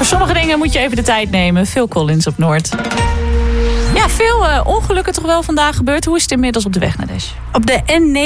sommige dingen moet je even de tijd nemen. Phil Collins op Noord. Ja, veel ongelukken toch wel vandaag gebeurd. Hoe is het inmiddels op de weg naar Des? Op de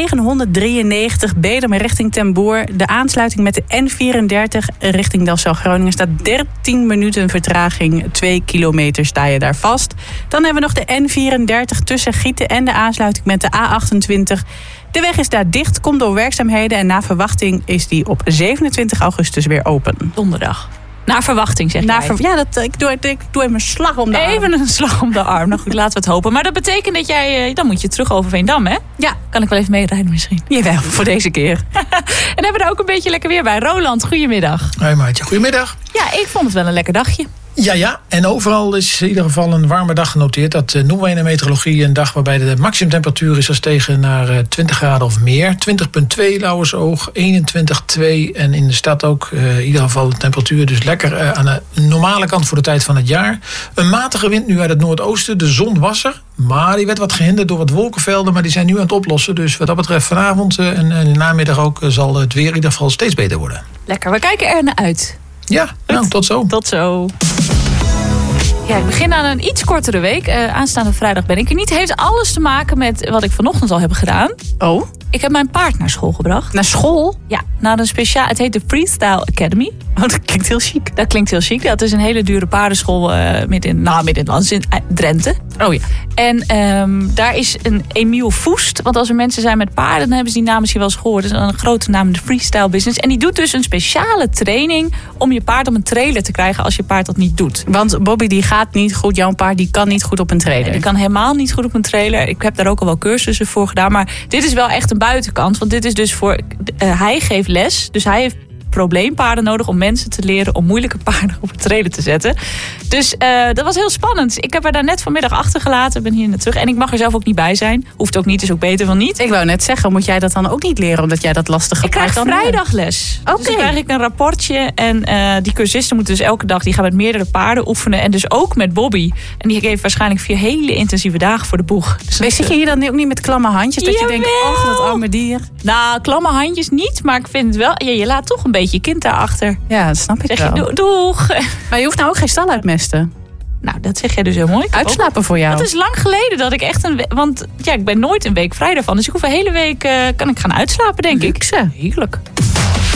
N993 Bedum richting Ten Boer. De aansluiting met de N34 richting Delfzijl-Groningen staat 13 minuten vertraging. 2 kilometer sta je daar vast. Dan hebben we nog de N34 tussen Gieten en de aansluiting met de A28. De weg is daar dicht, komt door werkzaamheden. En na verwachting is die op 27 augustus weer open. Donderdag. Naar verwachting, zeg jij. Ik doe even een slag om de arm. Even een slag om de arm. Nou goed, laten we het hopen. Maar dat betekent dat jij... Dan moet je terug over Veendam, hè? Ja. Kan ik wel even meerijden misschien? Jawel, voor deze keer. En hebben we er ook een beetje lekker weer bij. Roland, goedemiddag. Hoi maatje, goedemiddag. Ja, ik vond het wel een lekker dagje. Ja, en overal is in ieder geval een warme dag genoteerd. Dat noemen wij in de meteorologie een dag waarbij de maximumtemperatuur is gestegen naar 20 graden of meer. 20,2 Lauwersoog, 21,2 en in de stad ook in ieder geval de temperatuur dus lekker aan de normale kant voor de tijd van het jaar. Een matige wind nu uit het noordoosten, de zon was er, maar die werd wat gehinderd door wat wolkenvelden, maar die zijn nu aan het oplossen. Dus wat dat betreft vanavond en in de namiddag ook zal het weer in ieder geval steeds beter worden. Lekker, we kijken er naar uit. Ja, nou, tot zo. Tot zo. Ja, ik begin aan een iets kortere week. Aanstaande vrijdag ben ik er niet. Het heeft alles te maken met wat ik vanochtend al heb gedaan. Oh? Ik heb mijn paard naar school gebracht. Naar school? Ja, naar een speciaal... Het heet de Freestyle Academy. Oh, dat klinkt heel chic. Dat klinkt heel chic. Dat is een hele dure paardenschool midden in het land, in Drenthe. Oh ja. En daar is een Emiel Voest. Want als er mensen zijn met paarden, dan hebben ze die naam misschien wel eens gehoord. Dat is een grote naam in de freestyle business. En die doet dus een speciale training om je paard op een trailer te krijgen als je paard dat niet doet. Want Bobby die gaat niet goed, jouw paard die kan niet goed op een trailer. Die kan helemaal niet goed op een trailer. Ik heb daar ook al wel cursussen voor gedaan. Maar dit is wel echt een buitenkant. Want dit is dus voor... hij geeft les. Dus hij heeft probleempaarden nodig om mensen te leren om moeilijke paarden op een trailer te zetten. Dus dat was heel spannend. Ik heb haar daar net vanmiddag achtergelaten. Ben hier naar terug. En ik mag er zelf ook niet bij zijn. Hoeft ook niet, is ook beter van niet. Ik wou net zeggen, moet jij dat dan ook niet leren omdat jij dat lastige paard Ik krijg vrijdag les. Oké. Dus dan krijg ik een rapportje. En die cursisten moeten dus elke dag, die gaan met meerdere paarden oefenen. En dus ook met Bobby. En die geeft waarschijnlijk 4 hele intensieve dagen voor de boeg. Dus zit je hier dan ook niet met klamme handjes? Dat je denkt, oh, dat arme dier. Nou, klamme handjes niet. Maar ik vind het wel, je laat toch een beetje je kind daarachter. Ja, dat snap ik zeg wel. Je, doeg. Maar je hoeft nou ook geen stal uitmesten. Nou, dat zeg jij dus heel mooi. Uitslapen voor jou. Dat is lang geleden dat ik echt want ik ben nooit een week vrij daarvan. Dus ik hoef een hele week kan ik gaan uitslapen, denk ik. Luxe. Heerlijk.